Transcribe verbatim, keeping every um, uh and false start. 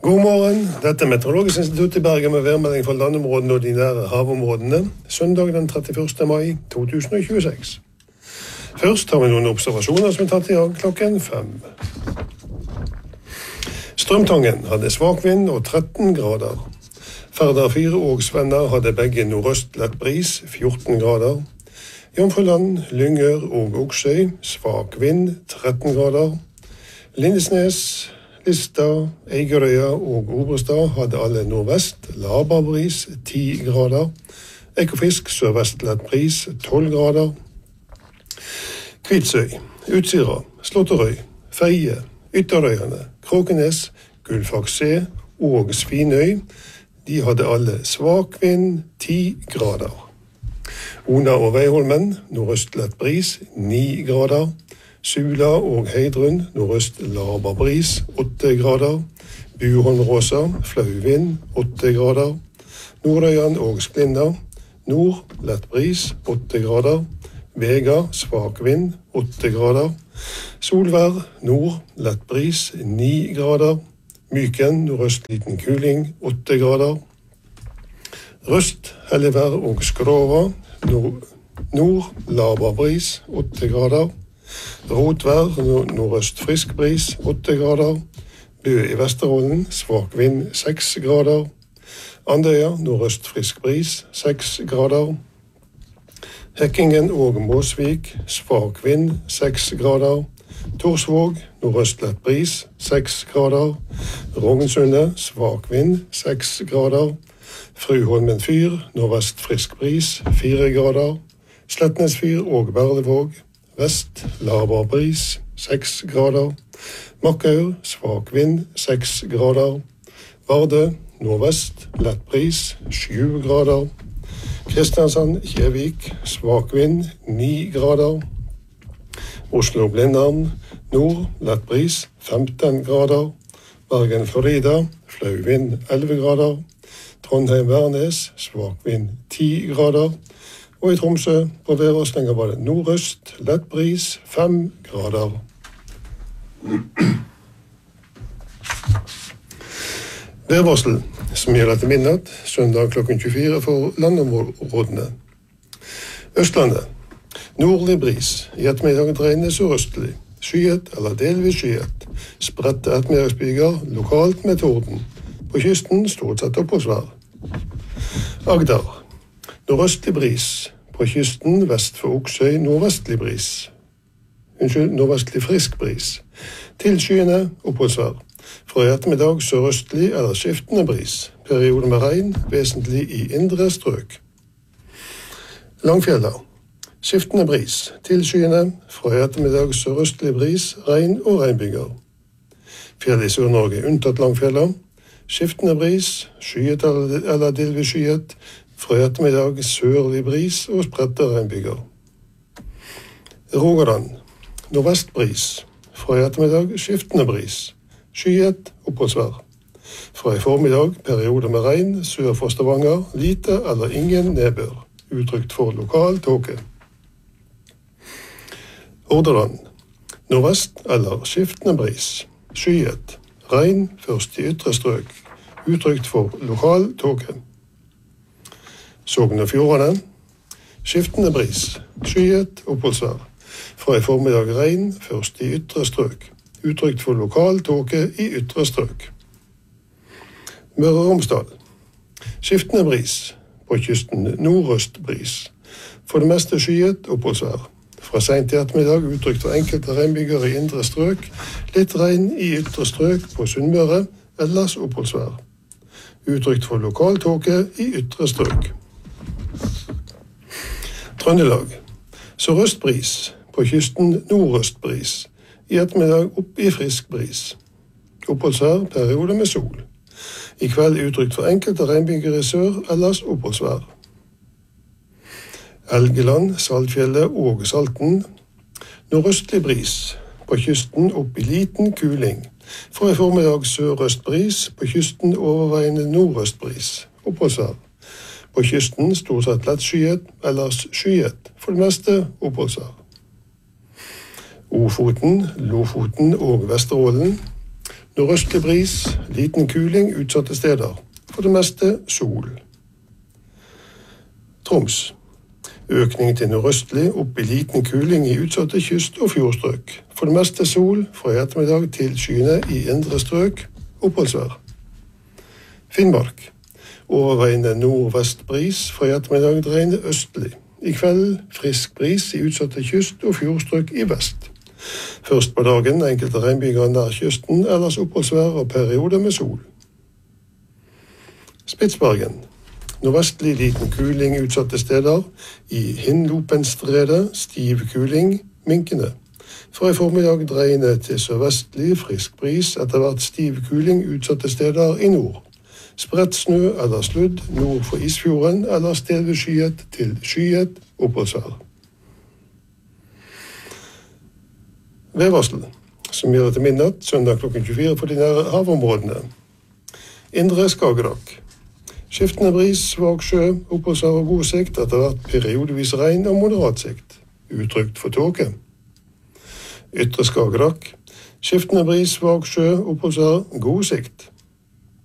God morgen, dette er Meteorologisk institutt i Bergen med værmelding fra landområdene og de nære havområdene, søndag den trettiførste mai to tusen og tjueseks. Først har vi noen observasjoner som er tatt i dag klokken fem. Strømtangen hadde svak vind og tretten grader. Færder fire og Svenner hadde begge nordøst lett bris, fjorten grader. Jomfruland, Lyngør og Oksøy, svak vind, tretten grader. Lindesnes, Lista, Eigerøya og Obrestad hadde alle nordvest, laber bris, ti grader. Ekofisk, sørvest lett bris, tolv grader. Kvitsøy, Utsira, Slåtterøy, Feie, Ytterøyene, Kråkenes, Gullfaks C og Svinøy, de hadde alle svak vind, ti grader. Ona og Veiholmen, nordøst lett bris, ni grader. Sula og Heidrun, nordøst laber bris, åtte grader. Buholm Råsa, flau vind, åtte grader. Nordøyan og Sklinda, nord lett bris, åtte grader. Vega, svak vind, åtte grader. Solvær, nord lett bris, ni grader. Myken, nordøst liten kuling, åtte grader. Røst, Hellevær og Skrova, nord, nord laber bris, åtte grader. Rotvær, nordøst frisk bris, åtte grader. Bø i Vesterålen, svak vind, seks grader. Andøya, nordøst frisk bris, seks grader. Hekkingen og Måsvik, svak vind, seks grader. Torsvåg, nordøst lett bris, seks grader. Rognssundet, svak vind, seks grader. Fruholmen fyr, nordvest frisk bris, fire grader. Slettnes fyr og Berlevåg, vest laber bris, seks grader. Makkaur, svak vind, seks grader. Vardø, nordvest lett bris, sju grader. Kristiansand, Kjevik, svak vind, ni grader. Oslo-Blindern, nord lett bris, femten grader. Bergen-Florida, flau vind, elleve grader. Trondheim-Værnes, svak vind, ti grader. Og i Tromsø på værvarslinga var det nordøst, lett bris, fem grader. Værvarsel som gjelder til midnatt, søndag klokken tjuefire for landområdene. Østlandet, nordlig bris, i ettermiddagen dreiende sørøstlig, skyet eller delvis skyet, spredte ettermiddagsbyger, lokalt med torden. På kysten stort sett oppholdsvær. Agder, nordøstlig bris, på kysten vest for Oksøy nordvestlig bris. Unnskyld, nordvestlig frisk bris. Til skyene oppholdsvær. Fra i ettermiddag sørøstlig eller skiftende bris. Periode med regn, vesentlig i indre strøk. Langfjella, skiftende bris. Til skyene, fra i ettermiddag sørøstlig bris, regn og regnbyger. Fjell i Sør-Norge unntatt Langfjella. Skiftende bris, skyet eller delvis skyet. Fra i ettermiddag sørlig bris og spredte regnbyger. Rogaland, nordvest bris. Fra i ettermiddag skiftende bris. Skyet, oppholdsvær. Fra i formiddag perioder med regn, sør for Stavanger, lite eller ingen nedbør. Uttrykt for lokal tåke. Hordaland, nordvest eller skiftende bris. Skyet, regn først i ytre strøk. Uttrykt for lokal tåke. Sogn og Fjordane, skiftende bris, skyet, oppholdsvær. Fra i formiddag regn, først i ytre strøk. Uttrykt for lokal tåke i ytre strøk. Møre og Romsdal, skiftende bris, på kysten nordøst bris. For det meste skyet, oppholdsvær. Fra sent i ettermiddag uttrykt for enkelte regnbyger i indre strøk. Litt regn i ytre strøk på Sunnmøre, ellers oppholdsvær. Uttrykt for lokal tåke i ytre strøk. Trøndelag, sørøst bris, på kysten nordøst bris. I ettermiddag opp i frisk bris. Oppholdsvær, periode med sol. I kveld uttrykt for enkelte regnbyger i sør, ellers oppholdsvær. Elgeland, Saltfjellet og Salten. Nordøstlig bris, på kysten opp i liten kuling. Fra i formiddag sørøst bris, på kysten overveiende nordøst bris. Oppholdsvær. På kysten stort sett lett skyet, ellers skyet. For det meste oppholdsvær. Ofoten, Lofoten og Vesterålen. Nordøstlig bris, liten kuling utsatte steder. For det meste sol. Troms. Økning til nordøstlig, opp i liten kuling i utsatte kyst- og fjordstrøk. For det meste sol, fra i ettermiddag til skyene i indre strøk, oppholdsvær. Finnmark. Overveiende nordvest bris, fra i ettermiddag dreiende østlig. I kveld frisk bris i utsatte kyst- og fjordstrøk i vest. Først på dagen enkelte regnbyger nær kysten, ellers oppholdsvær og perioder med sol. Spitsbergen. Nordvestlig liten kuling utsatte steder. I Hinlopenstredet stiv kuling, minkende. Fra i formiddag dreiende til sørvestlig frisk bris, etter hvert stiv kuling utsatte steder i nord. Spredt snø eller sludd nord for Isfjorden, eller stedvis skyet til skyet oppholdsvær. Værvarsel, som gjelder til midnatt, søndag klokken tjuefire for de nære havområdene. Indre Skagerrak. Skiftende bris, svak sjø, oppholdsvær og god sikt, etter hvert periodevis regn og moderat sikt. Utrygt for tåke. Ytre Skagerrak. Skiftende bris, svak sjø, oppholdsvær, god sikt.